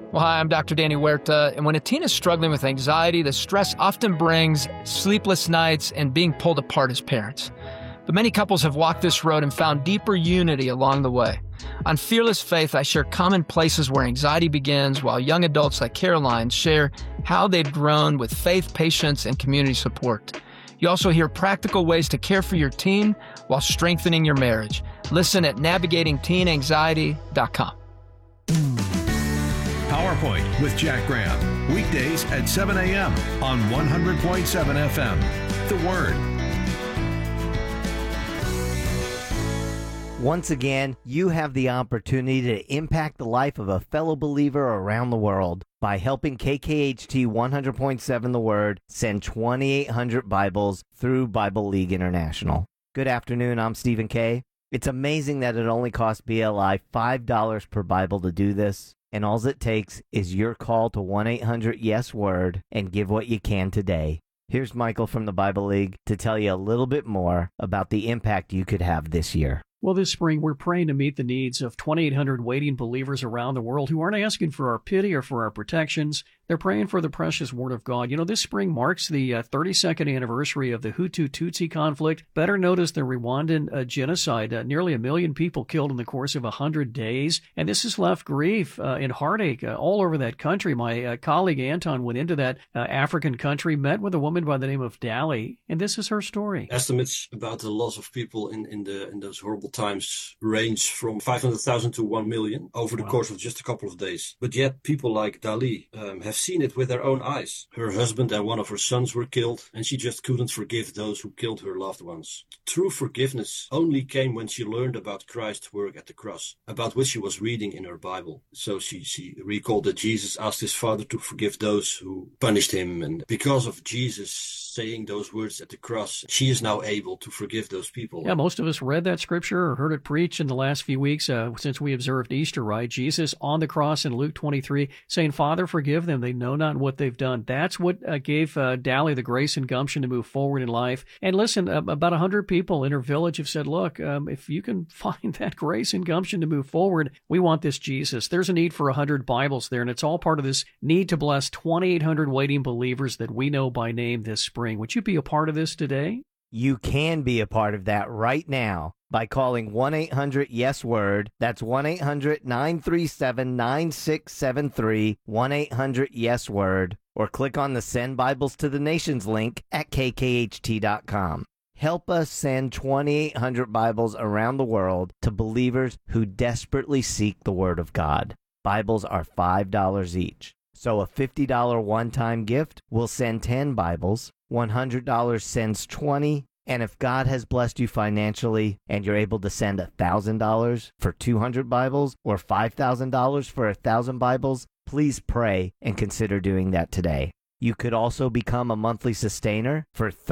Well, hi, I'm Dr. Danny Huerta, and when a teen is struggling with anxiety, the stress often brings sleepless nights and being pulled apart as parents. But many couples have walked this road and found deeper unity along the way. On Fearless Faith, I share common places where anxiety begins, while young adults like Caroline share how they've grown with faith, patience, and community support. You also hear practical ways to care for your teen while strengthening your marriage. Listen at navigatingteenanxiety.com. PowerPoint with Jack Graham. Weekdays at 7 a.m. on 100.7 FM. The Word. Once again, you have the opportunity to impact the life of a fellow believer around the world by helping KKHT 100.7 The Word send 2,800 Bibles through Bible League International. Good afternoon, I'm Stephen Kay. It's amazing that it only costs BLI $5 per Bible to do this. And all it takes is your call to 1-800-YES-WORD and give what you can today. Here's Michael from the Bible League to tell you a little bit more about the impact you could have this year. Well, this spring, we're praying to meet the needs of 2,800 waiting believers around the world who aren't asking for our pity or for our protections. They're praying for the precious Word of God. You know, this spring marks the 32nd anniversary of the Hutu-Tutsi conflict, better known as the Rwandan genocide. Nearly 1 million people killed in the course of 100 days. And this has left grief and heartache all over that country. My colleague Anton went into that African country, met with a woman by the name of Dali, and this is her story. Estimates about the loss of people in those horrible times range from 500,000 to 1 million over the course of just a couple of days. But yet people like Dali have seen it with their own eyes. Her husband and one of her sons were killed, and she just couldn't forgive those who killed her loved ones. True forgiveness only came when she learned about Christ's work at the cross, about which she was reading in her Bible. So she recalled that Jesus asked his Father to forgive those who punished him, and because of Jesus saying those words at the cross, she is now able to forgive those people. Yeah, most of us read that scripture or heard it preached in the last few weeks since we observed Easter, right? Jesus on the cross in Luke 23 saying, Father, forgive them. They know not what they've done. That's what gave Dali the grace and gumption to move forward in life. And listen, about 100 people in her village have said, look, if you can find that grace and gumption to move forward, we want this Jesus. There's a need for 100 Bibles there, and it's all part of this need to bless 2,800 waiting believers that we know by name this spring. Would you be a part of this today? You can be a part of that right now by calling 1-800-YES-WORD. That's 1-800-937-9673, 1-800-YES-WORD, or click on the Send Bibles to the Nations link at kkht.com. Help us send 2,800 Bibles around the world to believers who desperately seek the Word of God. Bibles are $5 each. So a $50 one-time gift will send 10 Bibles, $100 sends 20, and if God has blessed you financially and you're able to send $1,000 for 200 Bibles or $5,000 for 1,000 Bibles, please pray and consider doing that today. You could also become a monthly sustainer for